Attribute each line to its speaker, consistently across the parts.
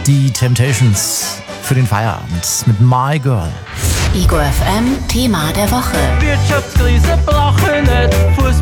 Speaker 1: Die Temptations für den Feierabend mit My Girl.
Speaker 2: Ego FM Thema der Woche.
Speaker 3: Wirtschaftskrise brauche nicht,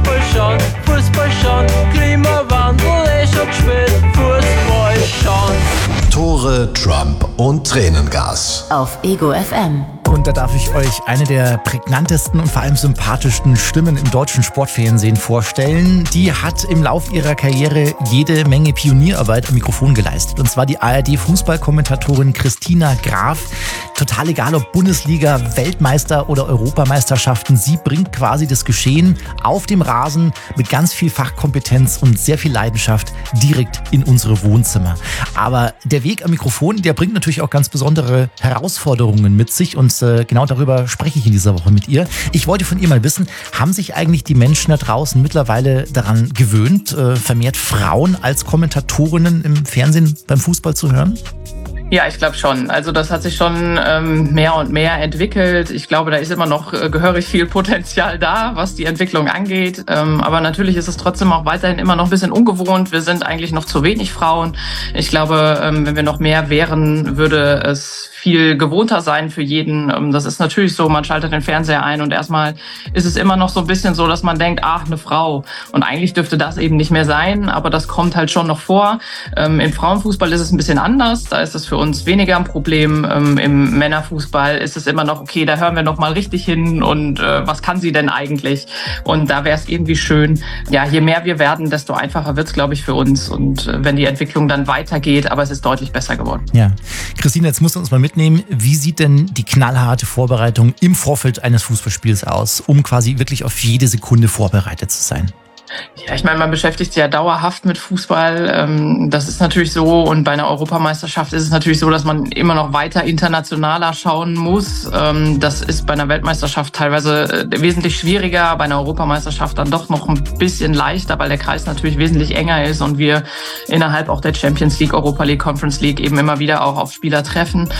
Speaker 3: Fußball schon, Klimawandel schon spät, Fußball schon.
Speaker 4: Tore, Trump und Tränengas.
Speaker 2: Auf Ego FM.
Speaker 1: Und da darf ich euch eine der prägnantesten und vor allem sympathischsten Stimmen im deutschen Sportfernsehen vorstellen. Die hat im Lauf ihrer Karriere jede Menge Pionierarbeit am Mikrofon geleistet. Und zwar die ARD-Fußballkommentatorin Christina Graf. Total egal, ob Bundesliga, Weltmeister oder Europameisterschaften. Sie bringt quasi das Geschehen auf dem Rasen mit ganz viel Fachkompetenz und sehr viel Leidenschaft direkt in unsere Wohnzimmer. Aber der Weg am Mikrofon, der bringt natürlich auch ganz besondere Herausforderungen mit sich. Und genau darüber spreche ich in dieser Woche mit ihr. Ich wollte von ihr mal wissen, haben sich eigentlich die Menschen da draußen mittlerweile daran gewöhnt, vermehrt Frauen als Kommentatorinnen im Fernsehen beim Fußball zu hören?
Speaker 5: Ja, ich glaube schon. Also das hat sich schon mehr und mehr entwickelt. Ich glaube, da ist immer noch gehörig viel Potenzial da, was die Entwicklung angeht. Aber natürlich ist es trotzdem auch weiterhin immer noch ein bisschen ungewohnt. Wir sind eigentlich noch zu wenig Frauen. Ich glaube, wenn wir noch mehr wären, würde es viel gewohnter sein für jeden. Das ist natürlich so, man schaltet den Fernseher ein und erstmal ist es immer noch so ein bisschen so, dass man denkt, ach, eine Frau. Und eigentlich dürfte das eben nicht mehr sein, aber das kommt halt schon noch vor. Im Frauenfußball ist es ein bisschen anders. Da ist es für uns weniger ein Problem. Im Männerfußball ist es immer noch, okay, da hören wir noch mal richtig hin und was kann sie denn eigentlich? Und da wäre es irgendwie schön, ja, je mehr wir werden, desto einfacher wird es, glaube ich, für uns. Und wenn die Entwicklung dann weitergeht, aber es ist deutlich besser geworden.
Speaker 1: Ja, Christine, jetzt musst du uns mal mitnehmen. Wie sieht denn die knallharte Vorbereitung im Vorfeld eines Fußballspiels aus, um quasi wirklich auf jede Sekunde vorbereitet zu sein?
Speaker 5: Ja, ich meine, man beschäftigt sich ja dauerhaft mit Fußball. Das ist natürlich so. Und bei einer Europameisterschaft ist es natürlich so, dass man immer noch weiter internationaler schauen muss. Das ist bei einer Weltmeisterschaft teilweise wesentlich schwieriger. Bei einer Europameisterschaft dann doch noch ein bisschen leichter, weil der Kreis natürlich wesentlich enger ist und wir innerhalb auch der Champions League, Europa League, Conference League eben immer wieder auch auf Spieler treffen.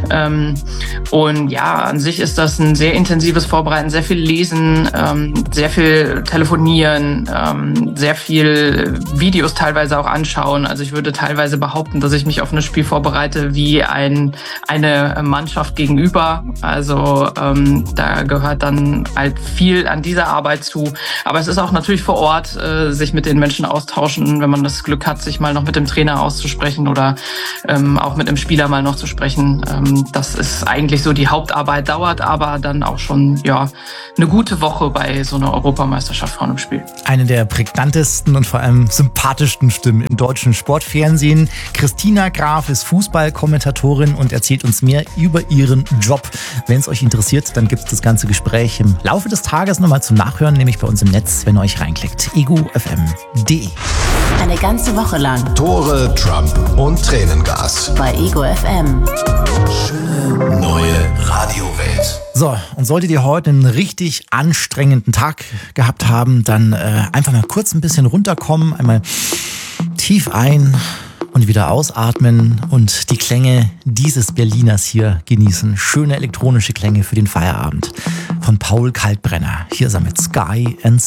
Speaker 5: Und ja, an sich ist das ein sehr intensives Vorbereiten, sehr viel Lesen, sehr viel Telefonieren, sehr viel Videos teilweise auch anschauen. Also ich würde teilweise behaupten, dass ich mich auf ein Spiel vorbereite wie eine Mannschaft gegenüber. Also da gehört dann halt viel an dieser Arbeit zu. Aber es ist auch natürlich vor Ort, sich mit den Menschen austauschen, wenn man das Glück hat, sich mal noch mit dem Trainer auszusprechen oder auch mit dem Spieler mal noch zu sprechen. Das ist eigentlich so die Hauptarbeit, dauert aber dann auch schon ja eine gute Woche bei so einer Europameisterschaft vor einem Spiel.
Speaker 1: Eine der prägnantesten und vor allem sympathischsten Stimmen im deutschen Sportfernsehen. Christina Graf ist Fußballkommentatorin und erzählt uns mehr über ihren Job. Wenn es euch interessiert, dann gibt es das ganze Gespräch im Laufe des Tages nochmal zum Nachhören, nämlich bei uns im Netz, wenn ihr euch reinklickt. egofm.de.
Speaker 2: Eine ganze Woche lang.
Speaker 4: Tore, Trump und Tränengas.
Speaker 2: Bei Ego FM.
Speaker 4: Schöne neue Radiowelt.
Speaker 1: So, und solltet ihr heute einen richtig anstrengenden Tag gehabt haben, dann einfach mal kurz ein bisschen runterkommen, einmal tief ein und wieder ausatmen und die Klänge dieses Berliners hier genießen. Schöne elektronische Klänge für den Feierabend von Paul Kalkbrenner. Hier ist er mit Sky and